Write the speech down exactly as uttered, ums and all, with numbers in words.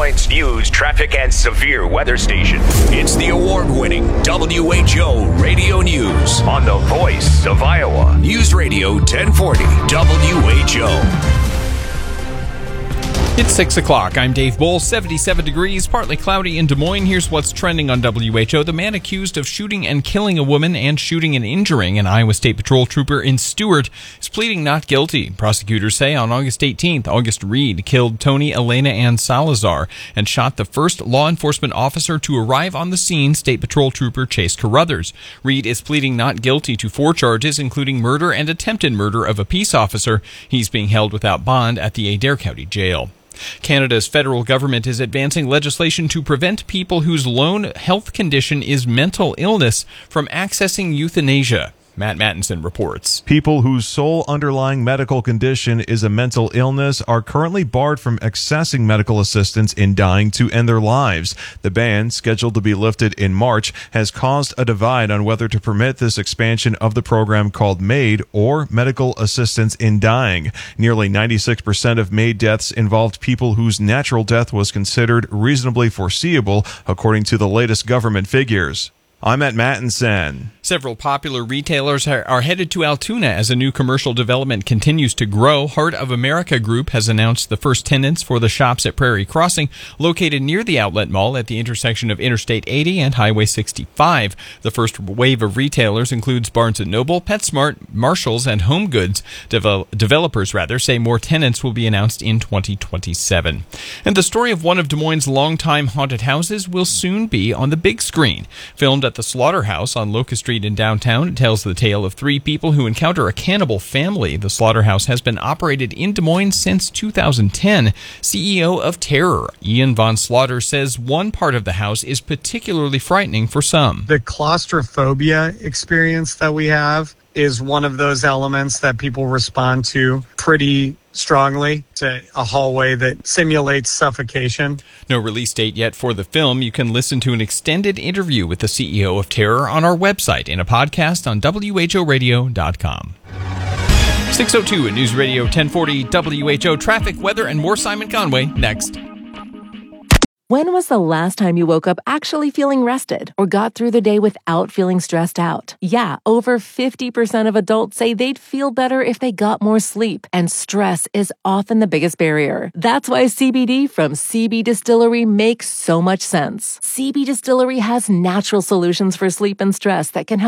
Detroit's news, traffic, and severe weather station. It's the award-winning W H O Radio News on the voice of Iowa. News Radio ten forty W H O. It's six o'clock. I'm Dave Bull. seventy-seven degrees, partly cloudy in Des Moines. Here's what's trending on W H O. The man accused of shooting and killing a woman and shooting and injuring an Iowa State Patrol trooper in Stewart is pleading not guilty. Prosecutors say on August eighteenth, August Reed killed Tony Elena Ann Salazar and shot the first law enforcement officer to arrive on the scene, State Patrol trooper Chase Carruthers. Reed is pleading not guilty to four charges, including murder and attempted murder of a peace officer. He's being held without bond at the Adair County Jail. Canada's federal government is advancing legislation to prevent people whose lone health condition is mental illness from accessing euthanasia. Matt Mattinson reports. People whose sole underlying medical condition is a mental illness are currently barred from accessing medical assistance in dying to end their lives. The ban, scheduled to be lifted in March, has caused a divide on whether to permit this expansion of the program called MAID, or Medical Assistance in Dying. Nearly ninety-six percent of MAID deaths involved people whose natural death was considered reasonably foreseeable, according to the latest government figures. I'm at Mattinson. Several popular retailers are, are headed to Altoona as a new commercial development continues to grow. Heart of America Group has announced the first tenants for the shops at Prairie Crossing, located near the outlet mall at the intersection of Interstate eighty and Highway sixty-five. The first wave of retailers includes Barnes and Noble, PetSmart, Marshalls, and Home Goods. Devel- developers rather say more tenants will be announced in twenty twenty-seven. And the story of one of Des Moines' longtime haunted houses will soon be on the big screen. Filmed at the Slaughterhouse on Locust Street in downtown, it tells the tale of three people who encounter a cannibal family. The Slaughterhouse has been operated in Des Moines since two thousand ten. C E O of Terror, Ian Von Slaughter, says one part of the house is particularly frightening for some. The claustrophobia experience that we have is one of those elements that people respond to pretty strongly, to a hallway that simulates suffocation. No release date yet for the film. You can listen to an extended interview with the C E O of Terror on our website in a podcast on W H O radio dot com. six oh two at News Radio ten forty W H O. Traffic, weather, and more Simon Conway next. When was the last time you woke up actually feeling rested or got through the day without feeling stressed out? Yeah, over fifty percent of adults say they'd feel better if they got more sleep, and stress is often the biggest barrier. That's why C B D from C B Distillery makes so much sense. C B Distillery has natural solutions for sleep and stress that can help